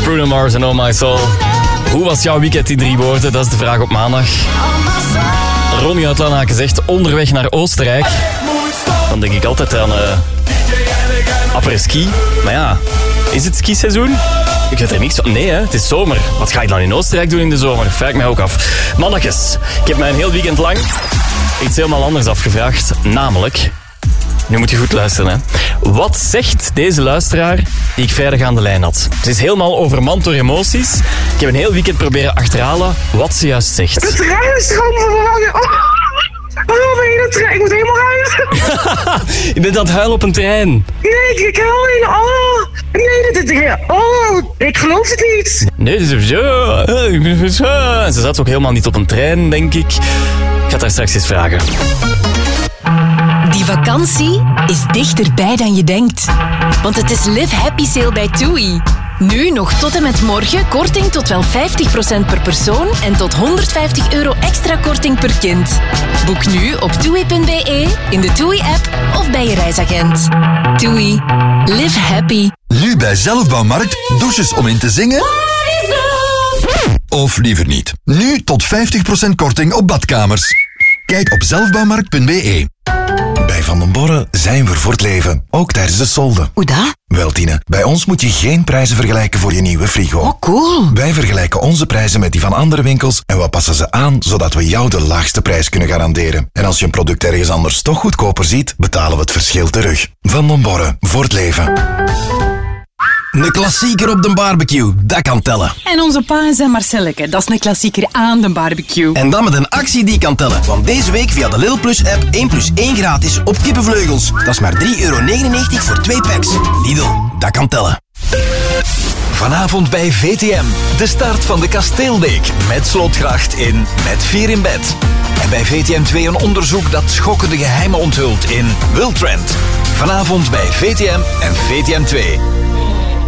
Bruno Mars en Oh My Soul. Hoe was jouw weekend in 3 woorden? Dat is de vraag op maandag. Ronnie uit Lanaken zegt onderweg naar Oostenrijk. Dan denk ik altijd aan après-ski. Maar ja, is het skiseizoen? Ik weet er niks van. Nee, hè, het is zomer. Wat ga je dan in Oostenrijk doen in de zomer? Vraag ik mij ook af. Mannetjes, ik heb mij een heel weekend lang iets helemaal anders afgevraagd. Namelijk, nu moet je goed luisteren, hè. Wat zegt deze luisteraar die ik vrijdag aan de lijn had? Ze is helemaal overmand door emoties. Ik heb een heel weekend proberen achterhalen wat ze juist zegt. De trein is gewoon vervangen. Oh, ben je de trein? Ik moet helemaal huilen. Je bent aan het huilen op een trein. Nee, ik huil niet. Oh, nee, ik geloof het niet. Nee, het is zo. En ze zat ook helemaal niet op een trein, denk ik. Ik ga het haar straks eens vragen. Die vakantie is dichterbij dan je denkt. Want het is Live Happy Sale bij TUI. Nu nog tot en met morgen korting tot wel 50% per persoon en tot €150 extra korting per kind. Boek nu op TUI.be, in de TUI-app of bij je reisagent. TUI. Live happy. Nu bij Zelfbouwmarkt, douches om in te zingen? Of liever niet. Nu tot 50% korting op badkamers. Kijk op zelfbouwmarkt.be. Bij Van den Borre zijn we voor het leven, ook tijdens de solden. Hoe dat? Wel, Tine, bij ons moet je geen prijzen vergelijken voor je nieuwe frigo. Oh, cool. Wij vergelijken onze prijzen met die van andere winkels en we passen ze aan zodat we jou de laagste prijs kunnen garanderen. En als je een product ergens anders toch goedkoper ziet, betalen we het verschil terug. Van den Borre, voor het leven. Een klassieker op de barbecue, dat kan tellen. En onze pa en zijn Marcelleke, dat is een klassieker aan de barbecue. En dan met een actie die kan tellen. Want deze week via de Lidl Plus app 1+1 gratis op kippenvleugels. Dat is maar €3,99 voor 2 packs. Lidl, dat kan tellen. Vanavond bij VTM, de start van de Kasteelweek met Slotgracht in Met 4 in bed. En bij VTM 2 een onderzoek dat schokkende geheimen onthult in Wiltrend. Vanavond bij VTM en VTM 2.